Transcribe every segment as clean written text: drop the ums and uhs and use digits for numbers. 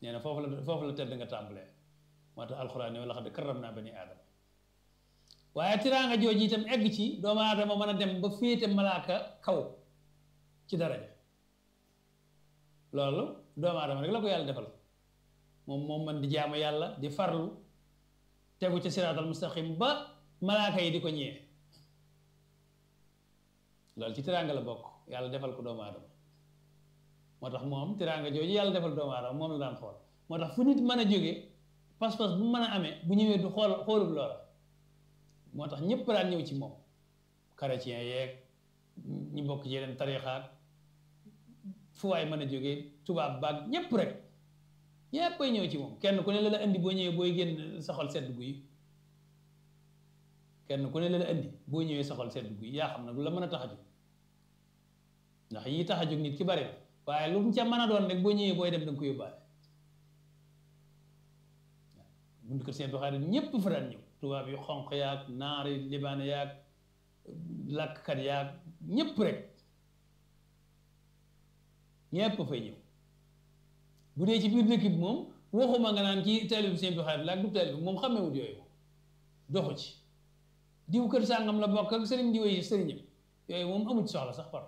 nee na foofu la tedd nga tàmbalee moo tax alxuraan ne wala xam ne karram naa bani aadama waaye tiraanga jooju itam egg ci doomu aadama mën a dem ba féete malaaka kaw ci daraja loolu doomu aadama rek la ko yàlla defal moom man di jaamu yàlla di farlu tegu ca siraatal mustaqim ba malaaka yi di ko ñee loolu ci tiraanga la bokk yàlla defal ko doomu aadama moo tax moom tiraanga jooju yàlla defal doomu aadama moom la daan xool moo tax fu nit mën a jóge pas-pas bu mën a amee bu ñëwee du xoolub loola moo tax ñëpp daan ñëw ci moom chrétien yeeg ñu bokk ci yeneen tarixaat fu waay mën a jógee tubaab baag ñëpp rek ñëpp ay ñëw ci moom kenn ku ne la indi boo ñëwee booy génn saxal sedd guy kenn ku ne la indi boo ñëwee saxal sedd guy yaa xam nag lu la mën a tax a jóg ndax yi tax a jóg nit ki bari na waaye lu mu ca mën a doon rek boo ñëwee booy dem da nga ko yóbbaale waaw buntu kër seen doxaare ñëpp fa daan ñëw tubaab yu xonq yaag naar yi libaane yaag làkkat yaag ñëpp rek ñëpp fay ñëw bu dee ci biir dëkk bi moom waxuma nga naan kii taalib bi seen doxaare la ak du taalib bi moom xamewut yooyu moom doxu ci diw kër sàngam la bokk ak sëriñ diw yi sëriñam yooyu moom amu ci soxla sax par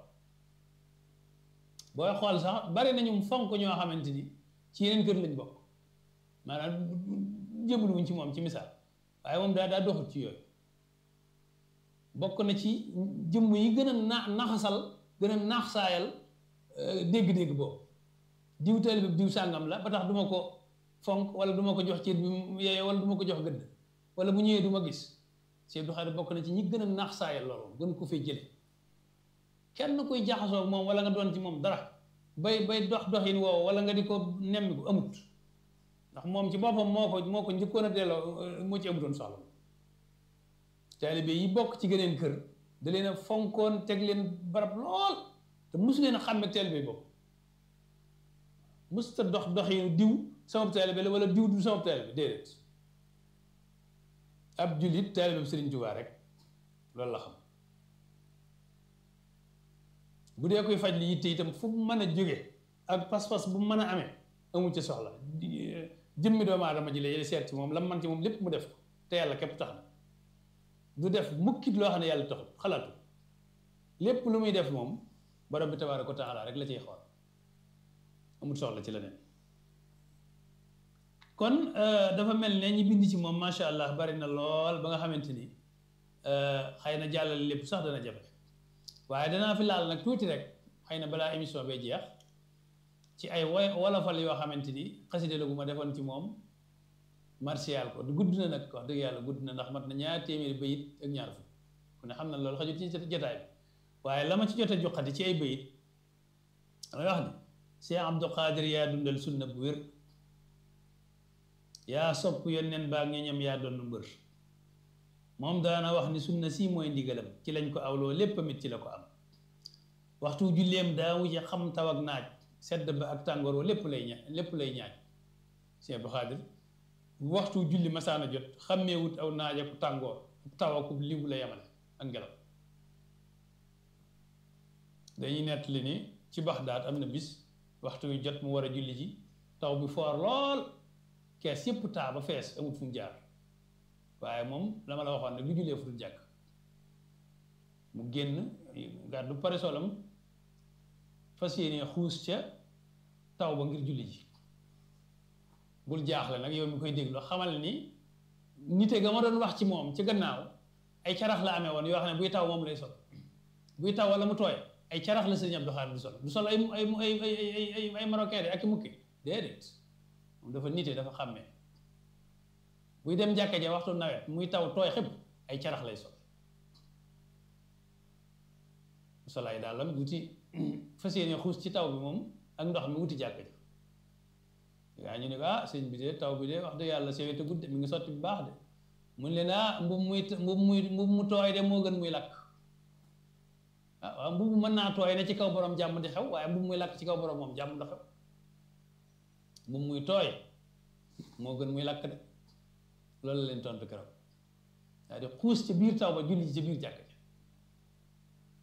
booy xool sax bari nañu fonk ñoo xamante ni ci yeneen kër lañ bokk maanaam jëbluwuñ ci moom ci misaal waaye moom daa doxut ci yooyu bokk na ci jëmm yi gën a naxasal gën a naax saayal dégg-dégg boobu diw taalib bi diw sàngam la ba tax du ma ko fonk wala du ma ko jox ci bi yeeye wala du ma ko jox gëdd wala bu ñëwee du ma gis Sëñ Abdou Khadre bokk na ci ñi gën a naax saayal loolu gën ko fay jële kenn koy jaxasoo ak moom wala nga doon ci moom dara bay doxin woowu wala nga di ko nemmi ko amut ndax moom ci boppam moo ko njëkkoon a delloo moo ci amutoon soxla taalibe yi bokk ci geneen kër da leen a fonkoon teg leen barab lool te mosu leen a xàmme taalibe bopp mosut a doxinu diw sama taalibe la wala diw du sama taalibe déedéet ab jullit taalibe bi Sëriñ Tuubaa rek loolu la xam bu dee koy faj li yitte itam fu mu mën a jóge ak pas-pas bu mën a amee amu ci soxla jëmmi doomu aadama ji la seet ci moom la man ci moom lépp mu def ko te yàlla képp tax na du def mukkit loo xam ne yàlla taxut xalaatu lépp lu muy def moom borom bi tabaaraka wa taala rek la ciy xool amul soxla ci leneen kon dafa mel ne ñi bind ci moom macha allah bari na lool ba nga xamante ni xëy na jàllale lépp sax dana jafe waaye danaa fi laal nag tuuti rek xëy na balaa émission bay jeex ci ay wolofal yoo xamante ni xaside la bu ma defoon ci moom martial ko gudd na nag wax dëgg yàlla gudd na ndax mat na ñaar téeméeri bayit ak ñaar fukk ku ne xam na loolu xajut ci jotaay bi waaye la ma ci jot a joxati ci ay bayit damay wax ni Cheikh Abdou Khadre yaa dundal sunna bu wér yaa sopp yonneen baag ñoñam yaa doon mbër moom daana wax ni sunna si mooy ndigalam ci lañ ko awloo lépp mit ci la ko am waxtu julleem daawu ci xam taw ak naaj sedd ba ak tàngoor lépp lay ñaaj Cheikh Abdou Khadre waxtu julli masaana jot xàmmeewut aw naaj ak tàngoor taw ak liw la yemale ak ngelaw dañuy nettali ni ci Baxdaad am na bis waxtu wi jot mu war a julli ji taw bi foor lool kees yëpp taa ba fees amut fu mu jaar waaye moom la ma la waxoon ne du jullee fu dul jàkk mu génn gàddu pare solam fas yéene xuus ca taw ba ngir julli ji bul jaaxle nag yow mi koy déglu xamal ni nite ga ma doon wax ci moom ci gannaaw ay carax la amee woon yoo xam ne buy taw moom lay sol buy taw wala mu tooy ay carax la Sëriñ Abdou Khadre du sol ay marocain ak i mukki déedéet moom dafa nite dafa xàmmee buy dem jàkka ja waxtu nawet muy taw tooy xëpp ay carax lay sol solaay daal lam wuti fas yéene xuus ci taw bi moom ak ndox mi wuti jàkka ja yaa ñu ne ko ah sëñ bi de taw bi de wax dëgg yàlla sewete gudde mi ngi sotti bu baax de mun leen ah mbub mu tooy de moo gën muy lakk ah waaw mbubu mën naa tooy ne ci kaw borom jàmm di xew waaye mbubu muy lakk ci kaw borom moom jàmm da xew mbubu muy tooy moo gën muy lakk de loolu la leen tontu keroog daa di xuus ci biir taw ba julli ji ci biir jàkk ji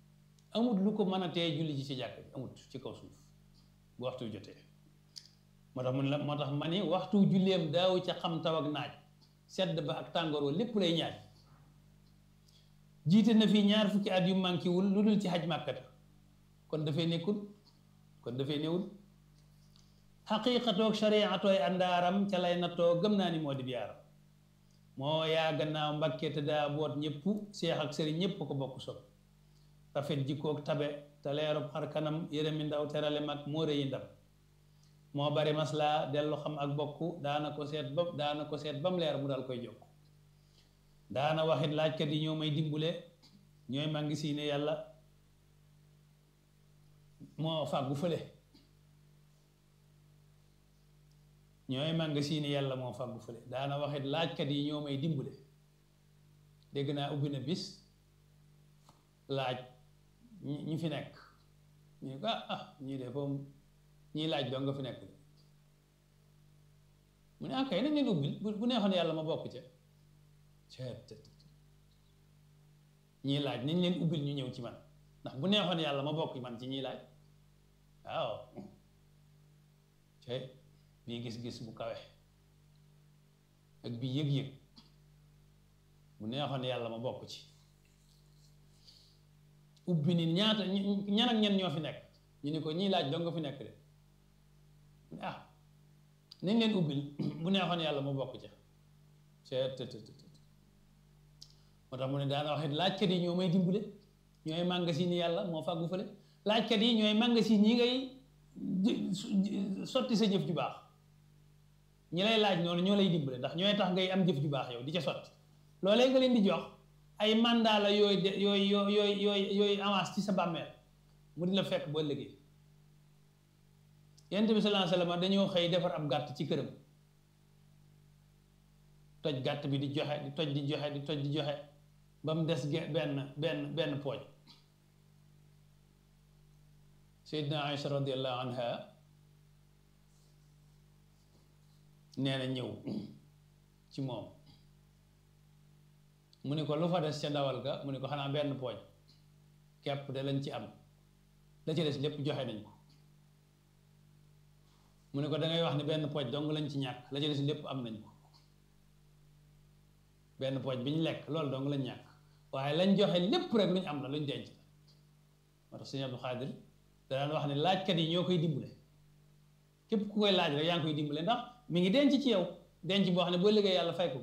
amut lu ko mën a tee julli ji ci jàkk ji amut ci kaw suuf bu waxtu jotee moo tax ma ni waxtu julleem daaw ca xam taw ak naaj sedd ba ak tàngoor wa lépp lay ñaaj jiite na fii 2 fukki at yu manqué wul lu dul ci xaj màkkata kon dafay newul xaqiiqatoog shariatooy àndaaram ca lay nattoo gëm naa ni moo di biyaaram moo yaa gannaaw Mbàkke te daa boot ñëpp seex ak sëriñ ñëpp ko bokk sob rafet jikkoog tabe te leerub xar kanam yërëmi ndaw terale mag moo rëyi ndam moo bari maslaa dellu xam ak bokk daana ko seet bam leer mu dal koy jokk daana waxit laajkat yi ñoo may dimbule ñooy màngi si ne yàlla moo fàggu fële daana waxit laajkat yi ñoo may dimbule dégg naa ubbi na bis laaj ñi fi nekk ñu ko ñii de foofu ñii laaj doo nga fi nekk mu ne akay nañ leen ubbil bu neexoon yàlla ma bokk ca ñii laaj nañ leen ubbil ñu ñëw ci man ndax bu neexoon yàlla ma bokk man ci ñii laaj waaw bii gis-gis bu kawe ak bii yëg-yëg bu neexoon yàlla ma bokk ci ubbi ni ñaata ñan ak ñen ñoo fi nekk ñu ne ko ñii laaj doo nga fi nekk de nañ leen ubbil bu neexoon yàlla ma bokk ca moo tax mu ne daana wax it laajkat yi ñoo may dimbule ñooy magasin yi yàlla moo fàggu fële laajkat yi ñooy magasin yi ngay sotti sa jëf ju baax ñi lay laaj noonu ñoo lay dimbale ndax ñooy tax ngay am jëf ju baax yow di ca sotti loolee nga leen di jox ay mandat la yooyu avance ci sa bàmmeel mu di la fekk boo ëllëgee Yonent bi sallallahu alayhi wa sallam dañoo xëy defar ab gàtt ci këram toj gàtt bi di joxe di joxe ba mu des benn pooj Seydina Aïcha radiyallahu anha nee na ñëw ci moom mu ne ko lu fa des ca ndawal ga mu ne ko xanaa benn pooj kepp de lañ ci am la ci des lépp joxe nañ ko mu ne ko da ngay wax ne benn pooj dong lañ ci ñàkk la ci des lépp am nañ ko benn pooj bi ñu lekk loolu dong lañ ñàkk waaye lañ joxe lépp rek luñ am la luñ denc la moo tax Sëñ Abdou Khadir da daan wax ne laajkat yi ñoo koy dimbale képp ku koy laaj rek yaa ngi koy dimbale ndax mi ngi denc ci yow denc boo xam ne boo liggéey yàlla fay ko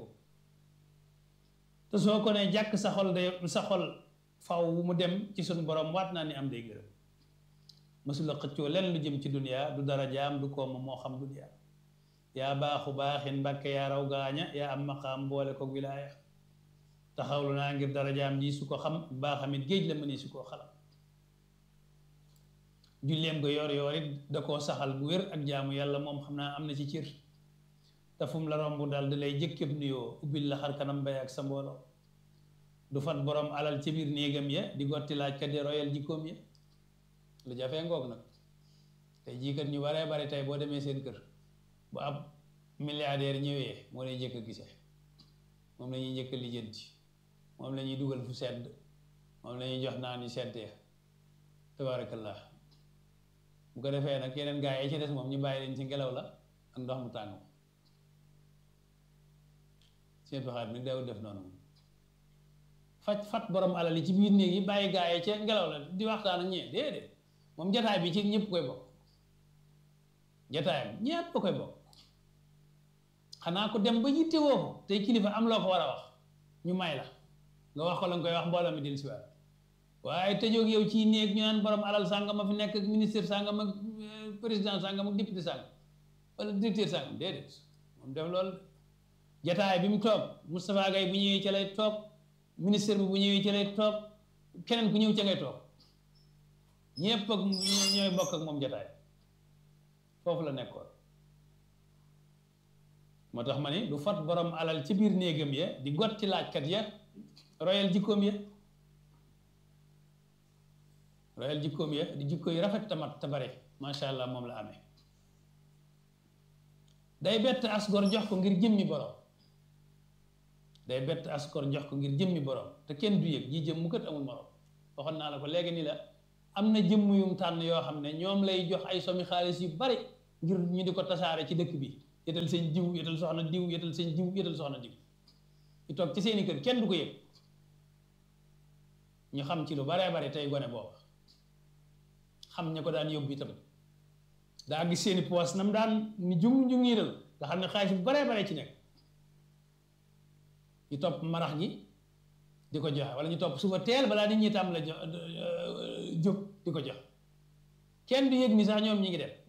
te soo ko ne jàkk sa xol faw mu dem ci suñu borom waat naa ni am day gërëm mësula xëccoo lenn lu jëm ci duniyaa du dara jaam du koom moo xam duniyaa yaa baaxu baaxin mbàkke yaa raw gaaña yaa am maqaam boole ko wilaaya taxawlu naa ngir dara jaam ji su ko xam baaxamit géej la mëni su koo xalam julleem nga yor it da koo saxal bu wér ak jaamu yàlla moom xam naa am na ci cër te fu mu la romb daal di lay jëkkëb nuyoo ubbil la xar kanam bay ak sa mbooloo du fat borom alal ci biir néegam ya di gotti laajkat ya royal jikkoom ya lu jafee ngoog nag tey jii kat ñu baree bari tey boo demee seen kër bu ab milliardaire ñëwee moo lay njëkk a gisee moom la ñuy njëkk a lijjanti moom la ñuy dugal fu sedd moom la ñuy jox naan yu seddee tabaarakallah bu ko defee nag yeneen gaa yi ci des moom ñu bàyyi leen ci ngelaw la ak ndox mu tàng seen baxaat nag daawul def noonu moom fat borom alal yi ci biir néeg yi bàyyi gaa yi ca ngelaw la di waxtaan ak ñee déedéet moom jataay bi ci ñëpp koy bokk jataayam ñëpp koy bokk xanaa ko dem ba yittewoo ko tey kilifa am loo ko war a wax ñu may la nga wax ko la nga koy wax mbooloo mi din si waat waaye tëjoog yow ci néeg ñu naan borom alal sàngam ma fi nekk ak ministre sàngam ak président sàngam ak député sàngam wala directeur sàngam déedéet moom def loolu jataay bi mu toog Moustapha Gaye bu ñëwee ca lay toog ministre bi bu ñëwee ca lay toog keneen ku ñëw ca ngay toog ñëpp ak ñooy bokk ak moom jataay foofu la nekkoon moo tax ma ni du fat borom alal ci biir néegam ya di gotti laajkat ya royal jikkoom ya di jikko yi rafet tamat te bare macha allah moom la amee day bett asgor jox ko ngir jëmmi borom te kenn du yëg ji jëm mu kat amul morom waxoon naa la ko léegi ni la am na jëmm yum tànn yoo xam ne ñoom lay jox ay somi xaalis yu bari ngir ñu di ko tasaare ci dëkk bi yetal seen diw yetal soxna diw yetal seen diw yetal soxna diw ñu toog ci seeni kër kenn du ko yëg ñu xam ci lu baree bare tey gone booba xam ña ko daan yóbbu itam daa gis seeni poos nam daan ni jungiiral nga xam ne xaalis bu baree bare ci nekk ñu topp marax gi di ko joxe wala ñu topp suba teel balaa nit ñi tam la jóg di ko jox kenn du yëg ni sax ñoom ñi ngi def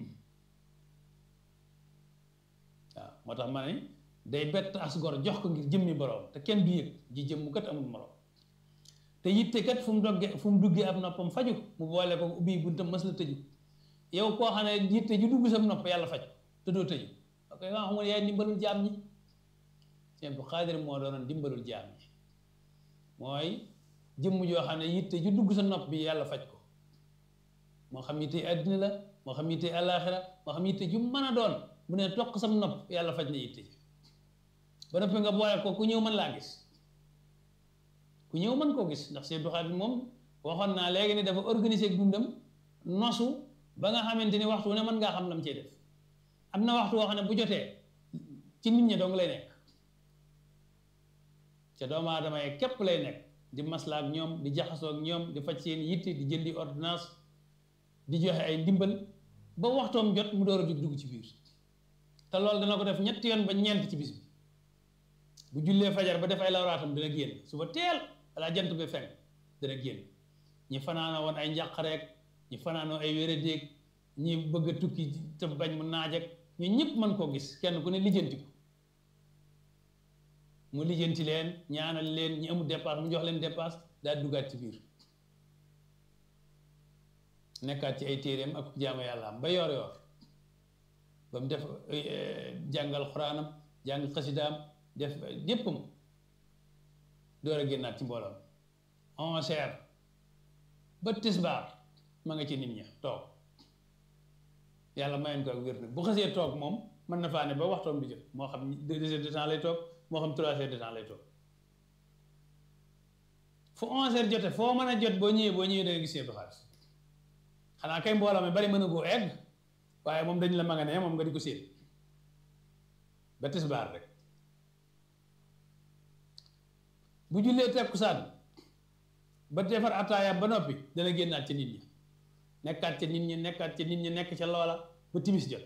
waaw moo tax ma ne day bett as gor jox ko ngir jëmmi borom te kenn du yëg ji jëm mu kat amul morom te yitte kat fu mu duggee ab noppam faju mu boole ko ubbi buntam mës la tëju yow koo xam ne yitte ju dugg sam nopp yàlla faj te doo tëju ok nga xam ne yaay dimbalul jaam ñi seen bu xaadir moo doonoon dimbalul jaam ñi mooy jëmm joo xam ne yitte ju dugg sa nopp bi yàlla faj ko moo xam yitte àddina la moo xam yitte àllaaxira moo xam yitte ju mën a doon bu ne toq sam nopp yàlla faj na yitte ji ba noppi nga boole ko ku ñëw mën laa gis ku ñëw mën koo gis ndax Sëñ Xaadir moom waxoon naa léegi ni dafa organiser dundam nosu ba nga xamante ni waxtu ne mën ngaa xam lam cee def am na waxtu woo xam ne bu jotee ci nit ñi dong lay nekk ca doomu aadama yi képp lay nekk di maslaa ak ñoom di jaxasoo ak ñoom di faj seen yitte di jëndi ordonnance di joxe ay ndimbal ba waxtoom jot mu door a dugg ci biir te loolu dana ko def ñetti yoon ba ñeent ci bis bi bu jullee fajar ba def ay lawraatam dana génn suba teel balaa jant bi fenk dana génn ñi fanaanoo woon ay njàqareek ñi fanaanoo ay wéradéeg ñi bëgg a tukki te bañ mu naaj ak ñu ñëpp mën koo gis kenn ku ne lijjanti ko mu lijjanti leen ñaanal leen ñi amul dépasse mu jox leen dépasse daal duggaat ci biir nekkaat ci ay téeréem ak jaamu yàlla am ba yor ba mu def jàngal xuraanam jàng xasidaam def yéppam door a génnaat ci mbooloom 11h ba tisbaar ma nga ci nit ña toog yàlla mayen ko ak wér nag bu xasee toog moom mën na faa ne ba waxtoom bi jot moo xam 2 heures de temps lay toog moo xam 3 heures de temps lay toog fu 11h jote foo mën a jot boo ñëwee da nga gis Sëñ Xaadir xanaa kay mbooloo mi bari mën a goo egg waaye moom dañ la ma nga ne moom nga di ko séen ba tisbaar rek bu jullee takkusaan ba defar ataaya ba noppi dana génnaat ci nit ñi nekkaat ci nit ñi nekkaat ci nit ñi nekk ca loola ba timis jot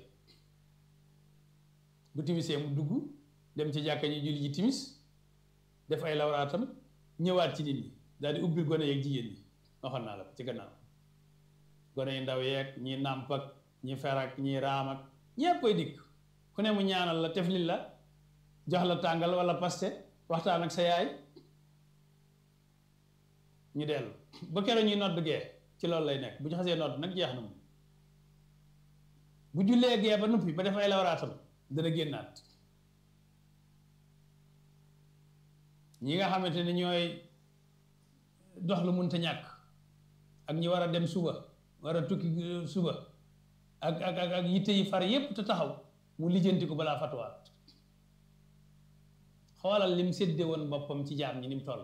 bu timisee mu dugg dem ci jàkka ñi julli ji timis def ay lawraatam ñëwaat ci nit ñi daal di ubbil gone yeeg jigéen ñi waxoon naa la ci gannaaw gone yu ndaw yeeg ñi nàmp ak ñi fer ak ñi raam ak ñépp koy dikk ku ne mu ñaanal la teflil la jox la tàngal wala paste waxtaan ak sa yaay ñu dellu ba keroog ñuy nodd gee ci loolu lay nekk bu ñu xasee nodd nag jeex na moom bu jullee gee ba noppi ba def ay lawraatam dana génnaat ñi nga xamante ne ñooy dox lu mënta ñàkk ak ñi war a dem suba war a tukki suba ak yitte yi far yépp te taxaw mu lijjanti ko balaa fatuwaat xoolal lim sédde woon boppam ci jaam ñi ni mu toll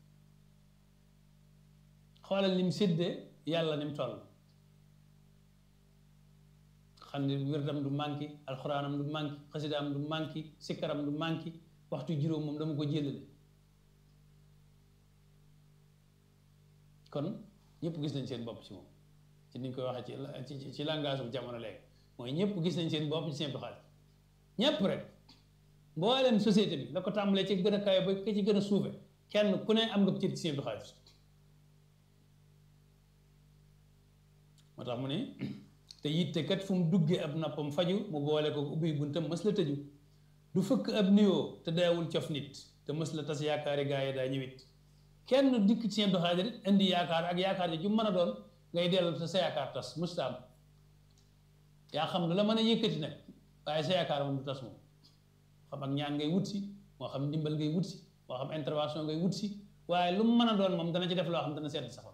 xoolal lim sédde yàlla ni mu toll xam ne wérdam du manqué alxuraanam du manqué xasidaam du manqué sikkaram du manqué waxtu juróom moom dama ko jëlale kon ñëpp gis nañ seen bopp ci moom ci niñ koy waxee ci langage bu jamono léegi mooy ñëpp gis nañ seen bopp ci Sëñ Abdou Khadre ñëpp rek mbooleem société bi la ko tàmbalee ci gën a kawe ba ka ci gën a suufe kenn ku ne am nga cër ci Sëñ Abdou Khadre moo tax mu ne te yitte kat fu mu duggee ab noppam faju mu boole ko ubbi buntam mës la tëju du fëkk ab nuyoo te daawul cof nit te mës la tas yaakaari gaa yi daa ñëwit kenn dikk ci Sëñ Abdou Khadre indi yaakaar ak yaakaar ji ju mën a doon ngay dellu te sa yaakaar tas mustaam yaa xam lu la mën a yëkkati nag waaye sa yaakaar moom du tas moom xam ak ñaan ngay wut si moo xam ndimbal ngay wut si moo xam intervention ngay wut si waaye lu mu mën a doon moom dana ci def loo xam dana sedd saxal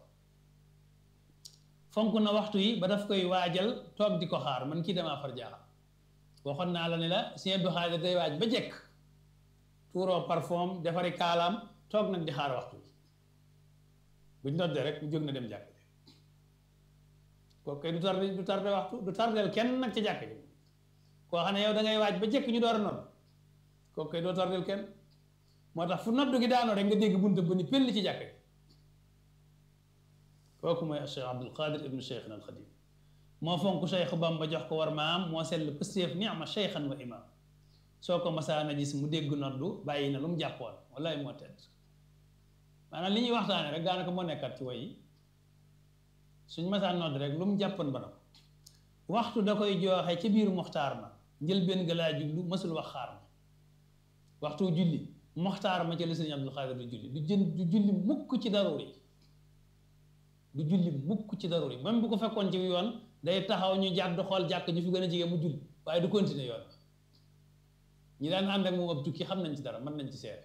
fonk na waxtu yi ba daf koy waajal toog di ko xaar man kii damaa far jaaxal waxoon naa la ne la Sëñ Abdou Khadre day waaj ba jekk tuuroo parfum defari kaalaam toog nag di xaar waxtu yi buñ noddee rek mu jóg na dem jàkk ji kooku kay du tardé waxtu du tardeel kenn nag ci jàkk ji koo xam ne yow da ngay waaj ba jekk ñu door a nodd kooku koy doo tardel kenn moo tax fu noddu gi daanoo rek nga dégg bunta ba ni pëll ci jàkk kooku mooy Cheikh Abdul Qadir ibnu Cheikhna al Xadim moo fonk Cheikh Bamba jox ko war maam moo sell pëstéef ni'ma cheikhan wa imam soo ko masaana gis mu dégg noddu bàyyi na lu mu jàppoon wallaay moo tedd maanaam li ñuy waxtaane rek daanaka moo nekkat ci way yi suñ masaan nodd rek lu mu jàppoon ba na ko waxtu da koy jooxe ci biir muxtaar ma njël benn ga laa jublu mësul wax xaar ma waxtu julli muxtaar ma ca la Sëriñ Abdul Xaadir du julli du julli mukk ci daruri du julli mukk ci daruri même bu ko fekkoon ci yoon day taxaw ñu jàdd xool jàkk ñu fi gën a jege mu julli waaye du continuer yoon ñi daan ànd ak moom ab tukki xam nañ ci dara mën nañ ci seet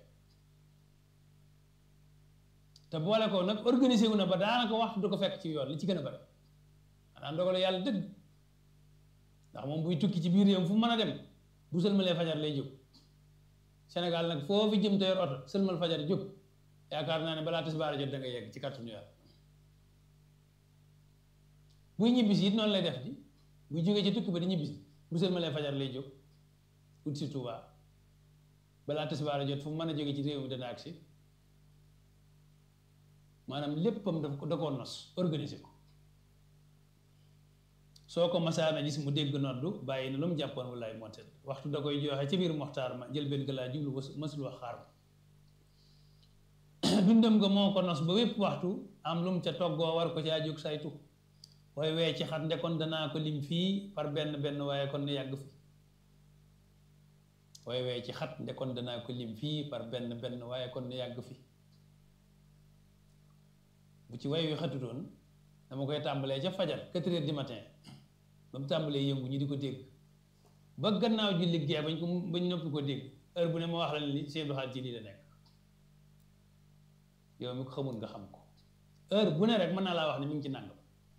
te boole ko nag organisé wu na ba daanaka waxtu du ko fekk ci yoon li ci gën a bari xanaa ndogalu yàlla dëgg ndax moom buy tukki ci biir réew fu mu mën a dem bu sëlmalee fajar lay jóg Sénégal nag foofu jëm te yor oto sëlmal fajar jóg yaakaar naa ne balaa tisbaar jot da nga yegg ci kàttanu yàlla buy ñibbisi it noonu lay def di buy jógee ci tukki ba di ñibbisi bu sëlmalee fajar lay jóg ut si Tuubaa balaa tisbaar jot fu mu mën a jóge ci réew mi dana agsi maanaam léppam da koo nos organiser ko soo ko masaana gis mu dégg noddu bàyyi na lu mu jàppoon wallaay moo tedd waxtu da koy joxe ci biir moxtaar ma jël benn galaa jublu mësul wax xaar ma dundam nga moo ko nos ba wépp waxtu am lu mu ca toggoo war ko caa jóg saytu waaye wee ci xat ndekon danaa ko lim fii par benn waaye kon ne yàgg fi waaye wee ci xat ndekon danaa ko lim fii par benn waaye kon ne yàgg fi bu ci way wi xatutoon dama koy tàmbalee ca fajar 4 heures du matin ba mu tàmbalee yëngu ñu di ko dégg ba gannaaw julli gee bañ noppi ko dégg heure bu ne ma wax la ne li seen doxaat ci lii la nekk yow mi ko xamul nga xam ko heure bu ne rek mën naa laa wax ne mi ngi ci nàngam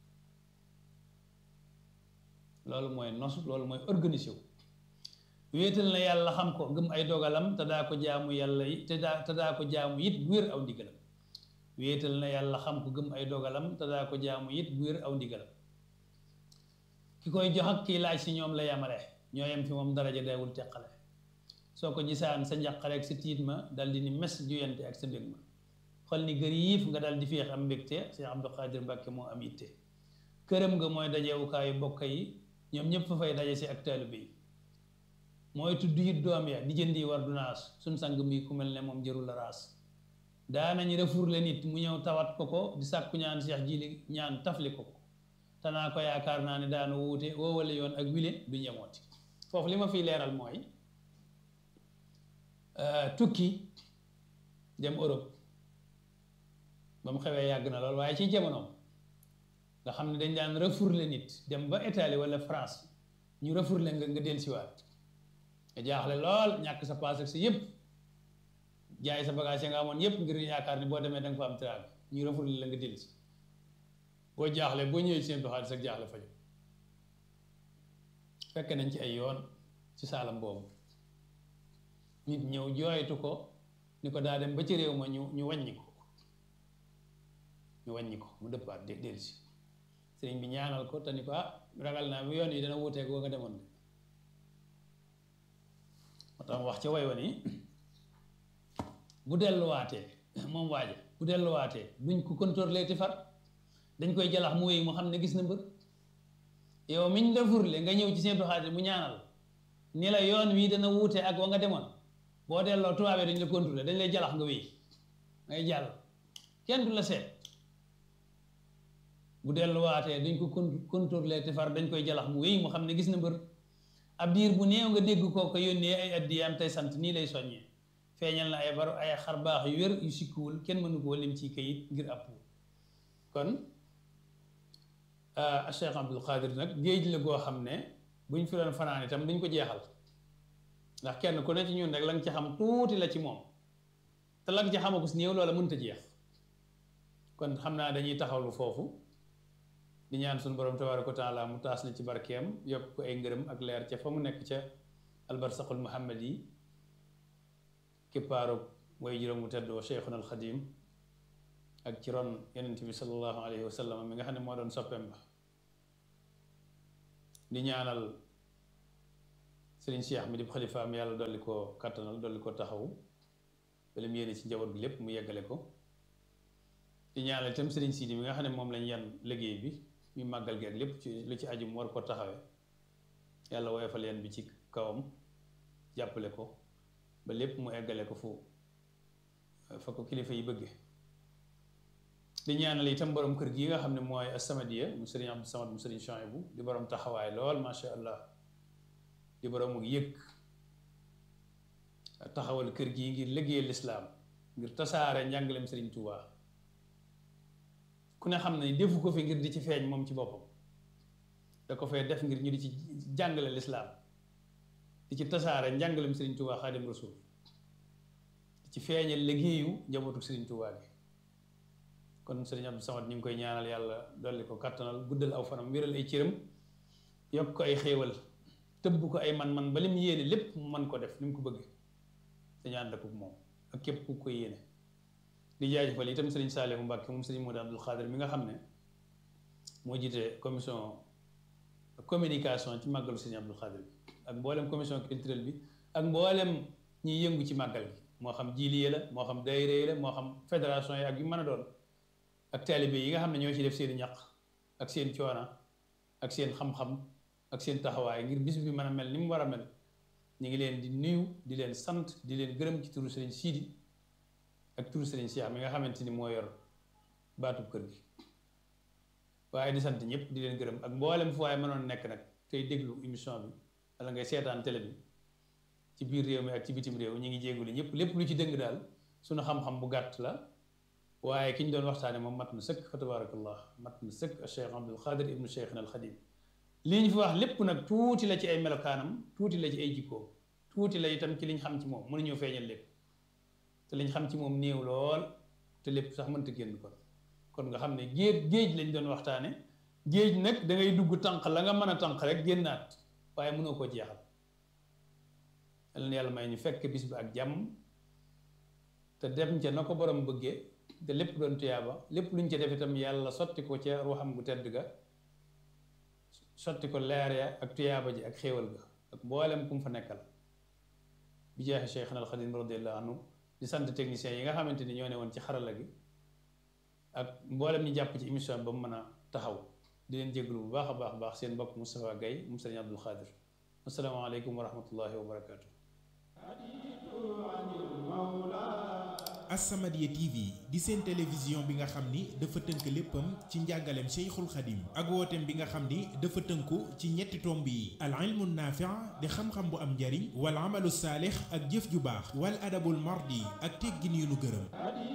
loolu mooy nosu loolu mooy organisé wu wéetal na yàlla xam ko gëm ay dogalam te daa ko jaamu yàlla yi te daa ko jaamu it bu wér aw ndigalam wéetal na yàlla xam ko gëm ay dogalam te daa ko jaamu it bu wér aw ndigalam ki koy jox ak kii laaj si ñoom la yamale ñoo yem fi moom daraja deewul teqale soo ko gisaan sa njàqare ak sa tiit ma dal di ni mes juyante ak sa mbég ma xol ni gëriif nga dal di féex am mbégte Cheikh Abdou Khadir Mbàkke moo am itte këram nga mooy dajewukaayu bokk yi ñoom ñëpp fa fay daje si ak taalibe yi mooy tudd it doom ya di jëndi war du naas suñ sang mi ku mel ne moom jërul la raas daanañ refourle nit mu ñëw tawat ko di sàkku ñaan Cheikh Jili ñaan tafli ko tanaa ko yaakaar naa ne daana wuute woowale yoon ak wile du ñemooti foofu li ma fiy leeral mooy tukki dem Europe ba mu xewee yàgg na lool waaye ci jamonoom nga xam ne dañ daan refourle nit dem ba Italie wala France ñu refourle nga dellusiwaat nga jaaxle lool ñàkk sa paas ak sa yëpp jaay sa bagage ya nga amoon yëpp ngir yaakaar ni boo demee da nga fa am tiraanga ñu refourle la nga dellusi boo jaaxle boo ñëwee seen doxaat sa jaaxle faju fekk nañ ci ay yoon ci saalam boobu nit ñëw jooytu ko ni ko daa dem ba ci réew ma ñu wàññi ko mu dëppaat dellusi sëriñ bi ñaanal ko te ni ko ragal naa bi yoon yi dana wuuteeg boo nga demoon de moo tax wax ca way wa ni bu delluwaatee moom waaja bu delluwaatee duñ ko contrôler ti far dañ koy jalax mu wéy mu xam ne gis na mbër yow miñ la furle nga ñëw ci seen doxaate mu ñaanal ni la yoon wii dana wuute ak wa nga demoon boo delloo tubaabee dañ la contrôler dañ lay jalax nga wéy ngay jàll kenn du la seet bu delluwaatee duñ ko contrôler te far dañ koy jalax mu wéy mu xam ne gis na mbër ab diir bu néew nga dégg kooku yónnee ay addiyaam tey sant nii lay soññee feeñal na ay xar baax yu wér yu sikkuwul kenn mënu koo lim ci kayit ngir àpp kon Cheikh Abdul Qadir nag géej la goo xam ne buñ fi doon fanaan itam duñ ko jeexal ndax kenn ku ne ci ñun rek la nga ci xam tuuti la ci moom te la nga ci xamagus néew loola mënta jeex kon xam naa dañuy taxawlu foofu di ñaan suñu borom tabaaraka wa taala mu taas na ci barkeem yokk ko ay ngërëm ak leer ca fa mu nekk ca albarsaqul muhammad yi képpaaru way juróom mu teddoo Cheikhuna al Xadim ak ci ron yonent bi sallallahu alayhi wa sallam mi nga xam ne moo doon soppeem ba di ñaanal sëriñ Cheikh mi di xalifaam yàlla dolli ko kattanal dolli ko taxawu bala mu yéene ci njaboot gi lépp mu yeggale ko di ñaanal itam sëriñ Sidi mi nga xam ne moom lañ yan liggéey bi ñu màggal geeg lépp ci lu ci aju mu war ko taxawee yàlla woyofal yan bi ci kawam jàppale ko ba lépp mu eggale ko fa ko kilifa yi bëgge di ñaanal itam borom kër gi nga xam ne mooy As-Samadiyya mu sëriñ Abdou Samad mu sëriñ Chouaïbou di borom taxawaay lool macha allah di borom mu yëg taxawal kër gi ngir liggéeyal lislaam ngir tasaare njàngaleem sëriñ Touba ku ne xam ne defu ko fi ngir di ci feeñ moom ci boppam da ko fee def ngir ñu di ci jàngale lislaam di ci tasaare njàngaleem sëriñ Touba Xaadim Rasul di ci feeñal liggéeyu njabootu sëriñ Touba gi kon sëriñ Abdou Samad ñu ngi koy ñaanal yàlla dolli ko kattanal guddal aw fanam wéral ay cëram yokk ko ay xéewal tëbb ko ay man-man ba lim yéene lépp mu mën ko def ni mu ko bëgg dañu ànd ak moom ak képp ku ko yéene di jaajëfal itam sëriñ Saalihu Mbàkke moom sëriñ Modou Abdoul Khadir mi nga xam ne moo jiite commission communication ci màggalu sëriñ Abdoul Khadir bi ak mboolem commission culturelle bi ak mboolem ñiy yëngu ci màggal gi moo xam jiiliye la moo xam daayira la moo xam fédération yi ak yu mën a doon ak taalibe yi nga xam ne ñoo ci def seen i ñaq ak seen coona ak seen xam-xam ak seen taxawaay ngir bis bi mën a mel ni mu war a mel ñu ngi leen di nuyu di leen sant di leen gërëm ci turu sëriñ Sidi ak turu sëriñ Cheikh mi nga xamante ni moo yor baatub kër gi waaye di sant ñëpp di leen gërëm ak mboolem fu waaye mënoon nekk nag tey déglu émission bi wala ngay seetaan télé bi ci biir réew mi ak ci bitim réew ñu ngi jéegulu ñëpp lépp lu ci dëng daal suñu xam-xam bu gàtt la waaye ki ñu doon waxtaane moom mat na sëkk fa tabarakallah mat na sëkk Cheikh Abdoul Khadir ibnu Cheikhna al Khadim lii ñu fi wax lépp nag tuuti la ci ay melokaanam tuuti la ci ay jikkoom tuuti la itam ci liñ xam ci moom mënuñoo feeñal lépp te liñ xam ci moom néew lool te lépp sax mënta génn kon nga xam ne géej lañ doon waxtaane géej nag da ngay dugg tànq la nga mën a tànq rek génnaat waaye mënoo koo jeexal yal na yàlla may ñu fekk bis bi ak jàmm te dem ca na ko borom bëggee te lépp doon tuyaaba lépp luñ ca def itam yàlla sotti ko ca ruuxam gu tedd ga sotti ko leer ya ak tuyaaba ji ak xéewal ga ak mboolem ku mu fa nekkal bi jaaxe Cheikhna al Xadim radiyallahu anhu di sant techniciens yi nga xamante ni ñoo ne woon ci xarala gi ak mboolem ñu jàpp ci émission ba mu mën a taxaw di leen jéglu bu baax a baax seen mbokk Moustapha Gaye mu Sëriñ Abdoul Khadir asalaamaaleykum wa rahmatullahi wa barakaatu. As-Samadiyya TV di seen télévision bi nga xam ni dafa tënk léppam ci njàngaleem Cheikhul Khadim ak wooteem bi nga xam ni dafa tënku ci ñetti tomb yi al ilmu naafi' di xam-xam bu am njariñ wal amalu saalix ak jëf ju baax wal adabul mardi ak teggin yu nu gërëm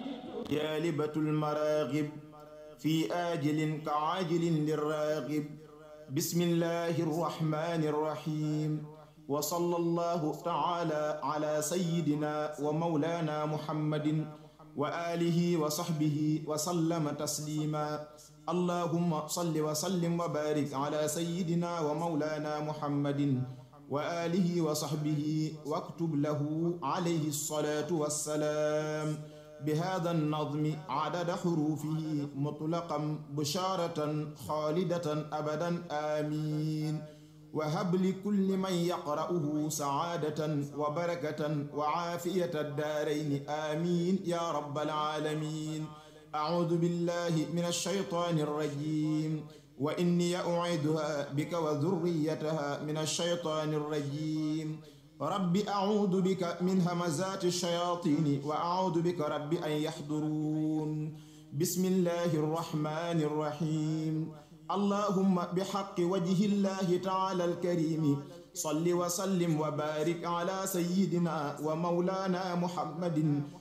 jaalibatul maraghib fi ajilin ka ajilin lirraghib bismillahi rrahmani rrahim wa sallallahu ta'ala ala sayyidina wa mawlana muhammadin wa alihi wa sahbihi wa sallama taslima allahumma salli wa sallim wa barik ala sayyidina wa mawlana muhammadin wa alihi wa sahbihi waktub lahu alayhi salatu wassalam بهذا النظم عدد حروفه مطلقا بشارة خالدة أبدا آمين وهب لكل من يقرأه سعادة وبركة وعافية الدارين آمين يا رب العالمين أعوذ بالله من الشيطان الرجيم وإني أعيذها بك وذريتها من الشيطان الرجيم رب أعوذ بك من همزات الشياطين وأعوذ بك رب أن يحضرون بسم الله الرحمن الرحيم اللهم بحق وجه الله تعالى الكريم صل وسلم وبارك على سيدنا ومولانا محمد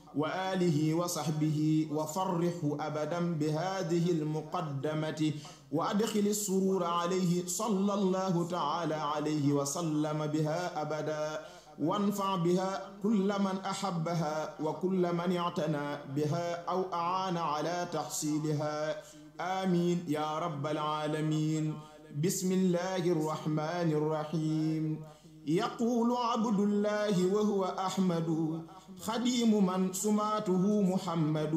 وآله وصحبه وفرحه أبدا بهذه المقدمة وأدخل السرور عليه صلى الله تعالى عليه وسلم بها أبدا وانفع بها كل من أحبها وكل من اعتنى بها أو أعان على تحصيلها آمين يا رب العالمين بسم الله الرحمن الرحيم يقول عبد الله وهو أحمد خديم من سماته محمد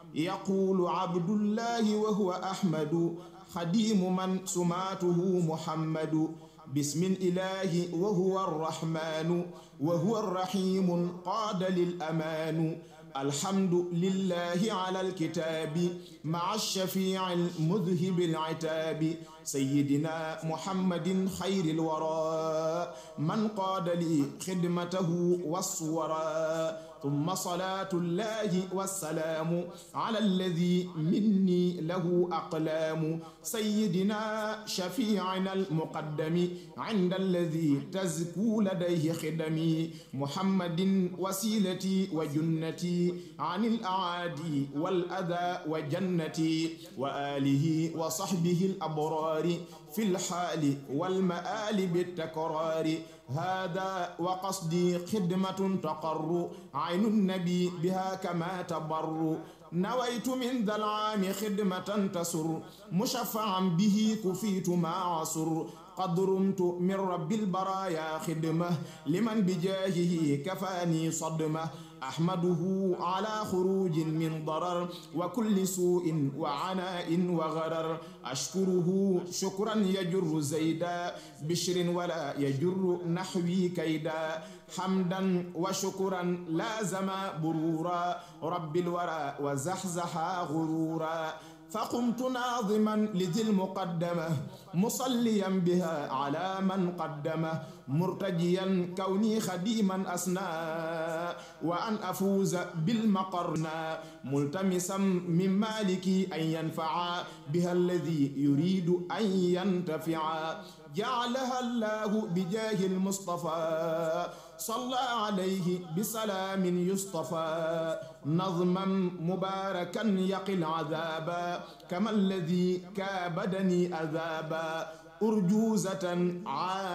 يقول عبد الله وهو أحمد خديم من سماته محمد بسم الإله وهو الرحمن وهو الرحيم قاد للأمان الحمد لله على الكتاب مع الشفيع المذهب العتاب سيدنا محمد خير الورى من قاد لي خدمته والصورى ثم صلاة الله والسلام على الذي مني له أقلام سيدنا شفيعنا المقدم عند الذي تزكو لديه خدمي محمد وسيلتي وجنتي عن الأعادي والأذى وجنتي وآله وصحبه الأبرار في الحال والمآل بالتكرار هذا وقصدي خدمة تقر عين النبي بها كما تبر نويت من ذا العام خدمة تسر مشفعا به كفيت ما عصر قد رمت من رب البرايا خدمة لمن بجاهه كفاني صدمة أحمده على خروج من ضرر وكل سوء وعناء وغرر أشكره شكرا يجر زيدا بشر ولا يجر نحوي كيدا حمدا وشكرا لازم برورا رب الورى وزحزح غرورا فقمت ناظما لذي المقدمة مصليا بها على من قدمه مرتجيا كوني خديما أسنى وأن أفوز بالمقرنا ملتمسا من مالكي أن ينفع بها الذي يريد أن ينتفع جعلها الله بجاه المصطفى صلى عليه بسلام يصطفى نظما مباركا يقي العذاب كما الذي كابدني أذابا أرجوزة